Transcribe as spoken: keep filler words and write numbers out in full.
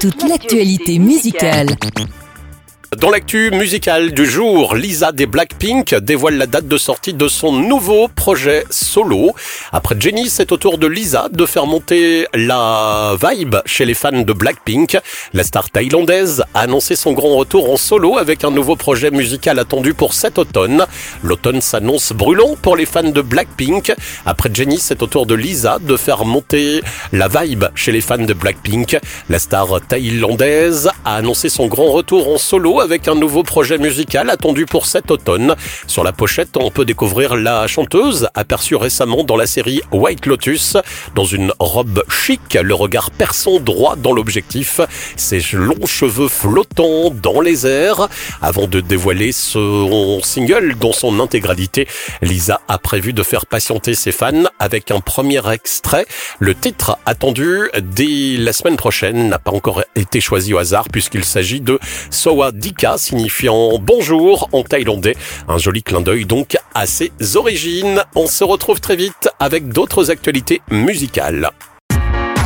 toute l'actualité musicale. Dans l'actu musicale du jour, Lisa des Blackpink dévoile la date de sortie de son nouveau projet solo. Après Jennie, c'est au tour de Lisa de faire monter la vibe chez les fans de Blackpink. La star thaïlandaise a annoncé son grand retour en solo avec un nouveau projet musical attendu pour cet automne. L'automne s'annonce brûlant pour les fans de Blackpink. Après Jennie, c'est au tour de Lisa de faire monter la vibe chez les fans de Blackpink. La star thaïlandaise a annoncé son grand retour en solo avec un nouveau projet musical attendu pour cet automne. Sur la pochette, on peut découvrir la chanteuse, aperçue récemment dans la série White Lotus, dans une robe chic, le regard perçant droit dans l'objectif, ses longs cheveux flottants dans les airs. Avant de dévoiler son single dans son intégralité, Lisa a prévu de faire patienter ses fans avec un premier extrait. Le titre attendu dès la semaine prochaine n'a pas encore été choisi au hasard puisqu'il s'agit de Sawadika, signifiant bonjour en thaïlandais. Un joli clin d'œil donc à ses origines. On se retrouve très vite avec d'autres actualités musicales.